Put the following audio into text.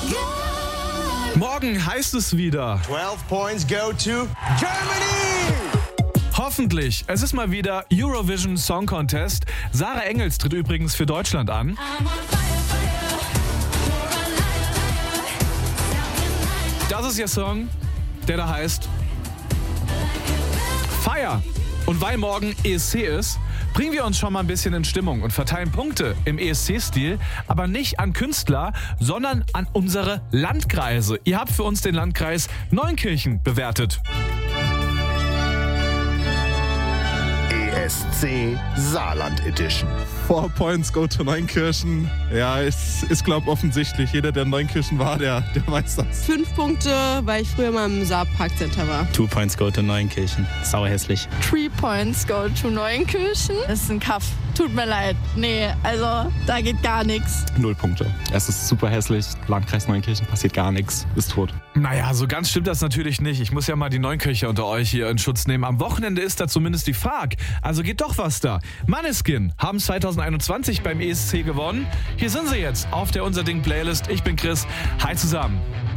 Morgen heißt es wieder. 12 points go to Germany! Hoffentlich. Es ist mal wieder Eurovision Song Contest. Sarah Engels tritt übrigens für Deutschland an. Das ist ihr Song, der da heißt Fire. Und weil morgen ESC ist, bringen wir uns schon mal ein bisschen in Stimmung und verteilen Punkte im ESC-Stil, aber nicht an Künstler, sondern an unsere Landkreise. Ihr habt für uns den Landkreis Neunkirchen bewertet. ESC Saarland Edition. 4 points go to Neunkirchen. Ja, es ist, glaube ich, offensichtlich. Jeder, der in Neunkirchen war, der weiß das. 5 Punkte, weil ich früher mal im Saar-Parkcenter war. 2 points go to Neunkirchen. Sauhässlich. 3 points go to Neunkirchen. Das ist ein Kaff. Tut mir leid. Nee, also da geht gar nichts. 0 Punkte. Es ist super hässlich. Landkreis Neunkirchen, passiert gar nichts. Ist tot. Naja, so ganz stimmt das natürlich nicht. Ich muss ja mal die Neunkircher unter euch hier in Schutz nehmen. Am Wochenende ist da zumindest die Frage. Also geht doch was da. Måneskin haben 2021 beim ESC gewonnen. Hier sind sie jetzt auf der Unser Ding Playlist. Ich bin Chris. Hi zusammen.